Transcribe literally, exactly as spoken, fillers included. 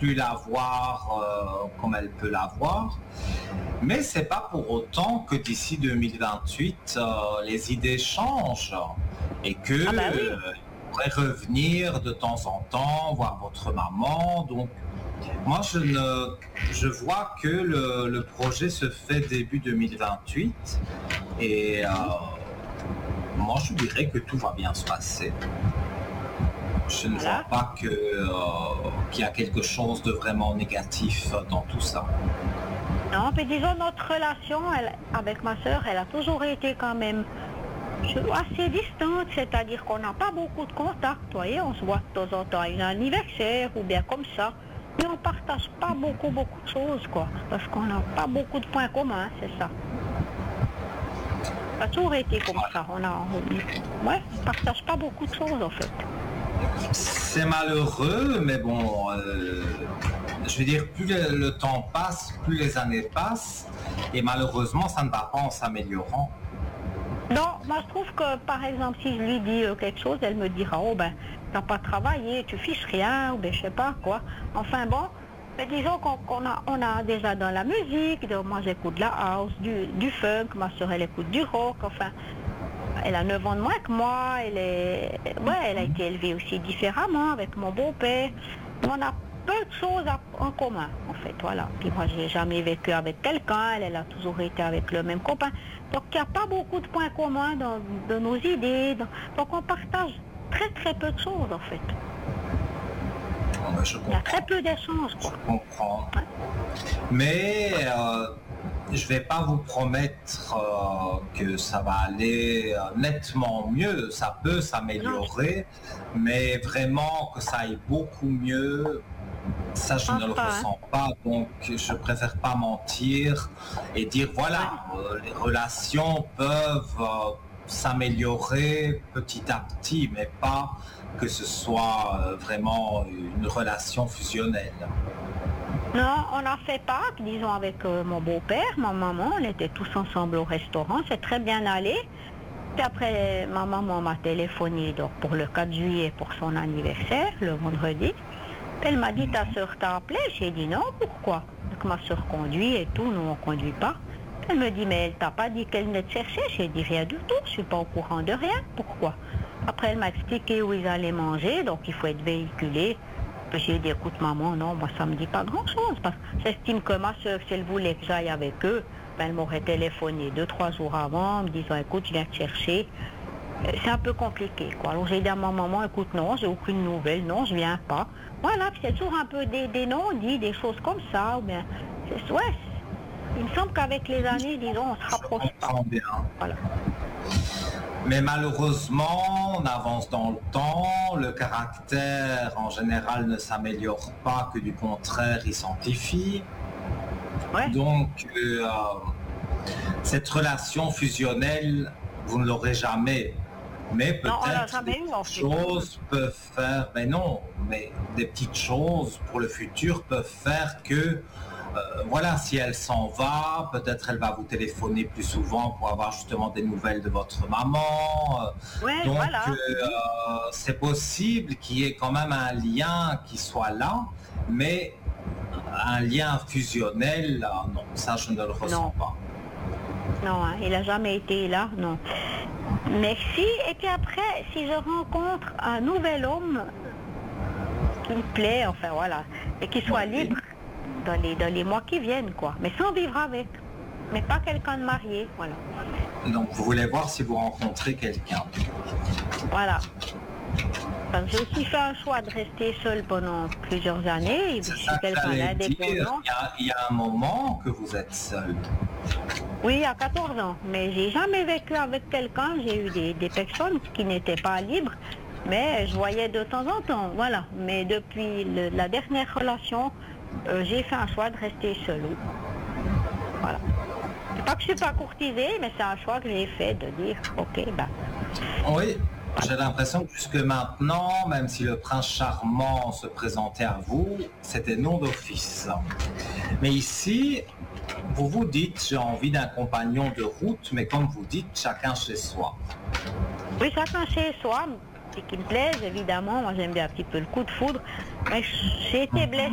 plus la voir euh, comme elle peut la voir. Mais c'est pas pour autant que d'ici deux mille vingt-huit, euh, les idées changent et que Ah bah oui. euh, vous pourrez revenir de temps en temps, voir votre maman. Donc, moi, je ne, je vois que le, le projet se fait début deux mille vingt-huit et euh, moi, je dirais que tout va bien se passer. Je ne Voilà. vois pas que, euh, qu'il y a quelque chose de vraiment négatif dans tout ça. Non, puis disons, notre relation elle, avec ma sœur, elle a toujours été quand même je- assez distante, c'est-à-dire qu'on n'a pas beaucoup de contacts, vous voyez, on se voit de temps en temps à un anniversaire ou bien comme ça, mais on partage pas beaucoup, beaucoup de choses, quoi, parce qu'on n'a pas beaucoup de points communs, c'est ça. Ça a toujours été comme ça, on a, on, ouais, on partage pas beaucoup de choses, en fait. C'est malheureux, mais bon, euh, je veux dire, plus le, le temps passe, plus les années passent, et malheureusement, ça ne va pas en s'améliorant. Non, moi je trouve que par exemple si je lui dis euh, quelque chose, elle me dira oh ben t'as pas travaillé, tu fiches rien ou ben je sais pas quoi. Enfin bon, ben, disons qu'on qu'on a on a déjà dans la musique, donc, moi j'écoute de la house, du, du funk, ma soeur elle écoute du rock, enfin elle a neuf ans de moins que moi, elle est ouais elle a été élevée aussi différemment avec mon beau-père. On a peu de choses à- en commun en fait, voilà. Puis moi j'ai jamais vécu avec quelqu'un, elle, elle a toujours été avec le même copain. Donc il n'y a pas beaucoup de points communs dans, dans nos idées. dans- Donc on partage très très peu de choses en fait. Bon, ben, je Il y a très comprends, peu d'échanges je quoi. comprends. Ouais. Mais euh, je vais pas vous promettre euh, que ça va aller euh, nettement mieux. Ça peut s'améliorer, mais vraiment que ça aille beaucoup mieux, ça je Je ne pense le pas, hein. ressens pas. Donc je préfère pas mentir et dire voilà, euh, les relations peuvent euh, s'améliorer petit à petit, mais pas que ce soit euh, vraiment une relation fusionnelle. Non, on a fait Pâques, disons, avec euh, mon beau-père, ma maman, on était tous ensemble au restaurant, c'est très bien allé. Puis après, ma maman m'a téléphoné donc, pour le quatre juillet pour son anniversaire, le vendredi. Puis elle m'a dit, ta soeur t'a appelé? J'ai dit non, pourquoi? Donc ma soeur conduit et tout, nous on conduit pas. Puis elle me dit, mais elle t'a pas dit qu'elle venait te chercher? J'ai dit rien du tout, je suis pas au courant de rien, pourquoi? Après elle m'a expliqué où ils allaient manger, donc il faut être véhiculé. Puis j'ai dit, écoute maman, non, moi ça me dit pas grand-chose, parce que j'estime que ma soeur, si elle voulait que j'aille avec eux, ben, elle m'aurait téléphoné deux, trois jours avant, en me disant, écoute, je viens te chercher. Euh, C'est un peu compliqué, quoi. Alors j'ai dit à ma maman, écoute, non, j'ai aucune nouvelle, non, je viens pas. Voilà, puis c'est toujours un peu des, des non-dits, des choses comme ça, ou bien, c'est, ouais, c'est- il me semble qu'avec les années, disons, on se Je rapproche pas. comprends bien. Voilà. Mais malheureusement, on avance dans le temps, le caractère en général ne s'améliore pas, que du contraire, il s'amplifie. Ouais. Donc, euh, cette relation fusionnelle, vous ne l'aurez jamais. Mais Non, on l'a peut-être jamais des eu, en petites fait. choses peuvent faire, mais non, mais des petites choses pour le futur peuvent faire que euh, voilà, si elle s'en va, peut-être elle va vous téléphoner plus souvent pour avoir justement des nouvelles de votre maman. Euh, Ouais, Donc, voilà. euh, euh, c'est possible qu'il y ait quand même un lien qui soit là, mais un lien fusionnel, là, non, ça je ne le ressens Non. pas. Non, hein, il n'a jamais été là, non. Merci. Et puis après, si je rencontre un nouvel homme qui me plaît, enfin voilà, et qui soit Oui. libre dans les, dans les mois qui viennent, quoi, mais sans vivre avec, mais pas quelqu'un de marié, voilà. Donc vous voulez voir si vous rencontrez quelqu'un. Voilà. Enfin, j'ai aussi fait un choix de rester seule pendant plusieurs années, et C'est je suis ça que quelqu'un j'allais dire. d'indépendant. Il y, a, il y a un moment que vous êtes seul. Oui, à quatorze ans, mais j'ai jamais vécu avec quelqu'un, j'ai eu des, des personnes qui n'étaient pas libres, mais je voyais de temps en temps, voilà. Mais depuis le- la dernière relation, euh, j'ai fait un choix de rester seule. Oui. Voilà. C'est pas que je suis pas courtisée, mais c'est un choix que j'ai fait de dire, ok, ben, Oui, j'ai l'impression que jusque maintenant, même si le prince charmant se présentait à vous, c'était non d'office. Mais ici, vous vous dites, j'ai envie d'un compagnon de route, mais comme vous dites, chacun chez soi. oui, chacun chez soi, c'est qui me plaise, évidemment. Moi, j'aime bien un petit peu le coup de foudre, mais j'ai été blessée.